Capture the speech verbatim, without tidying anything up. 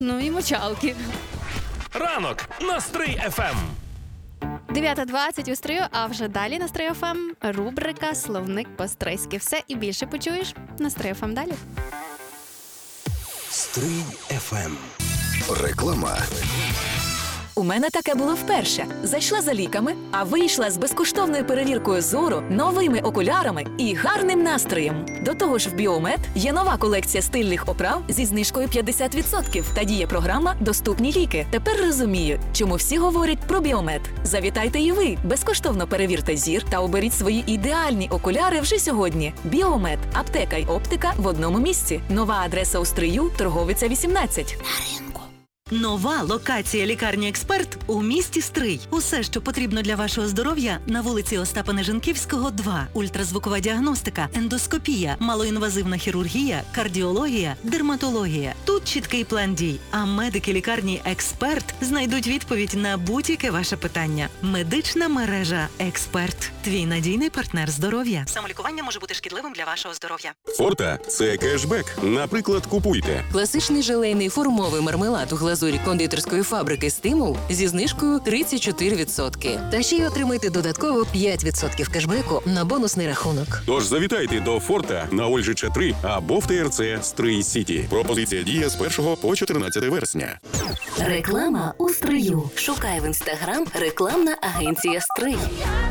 Ну і мочалки. Ранок на Стрий еф ем. дев'ята двадцять у Стрию, а вже далі на Стрий еф ем рубрика «Словник по-стрийськи». Все і більше почуєш на Стрий еф ем далі. Стрий еф ем. Реклама. У мене таке було вперше. Зайшла за ліками, а вийшла з безкоштовною перевіркою зору, новими окулярами і гарним настроєм. До того ж в Біомед є нова колекція стильних оправ зі знижкою п'ятдесят відсотків та діє програма «Доступні ліки». Тепер розумію, чому всі говорять про Біомед. Завітайте і ви, безкоштовно перевірте зір та оберіть свої ідеальні окуляри вже сьогодні. Біомед. Аптека й оптика в одному місці. Нова адреса у Стрию, Торговиця вісімнадцять. Нова локація лікарні «Експерт» у місті Стрий. Усе, що потрібно для вашого здоров'я на вулиці Остапа Нежанківського, два. Ультразвукова діагностика, ендоскопія, малоінвазивна хірургія, кардіологія, дерматологія. Тут чіткий план дій. А медики лікарні «Експерт» знайдуть відповідь на будь-яке ваше питання. Медична мережа «Експерт». Твій надійний партнер здоров'я. Самолікування може бути шкідливим для вашого здоров'я. Форта – це кешбек. Наприклад, купуйте. Класичний желейний формовий мармелад у глазурі кондитерської фабрики «Стимул» зі знижкою тридцять чотири відсотки. Та ще й отримайте додатково п'ять відсотків кешбеку на бонусний рахунок. Тож завітайте до Форта на Ольжича три або в ТРЦ Стрий Сіті. Пропозиція діє з першого по чотирнадцяте вересня. Реклама у Стрию. Шукай в інстаграм рекламна агенція «Стрий».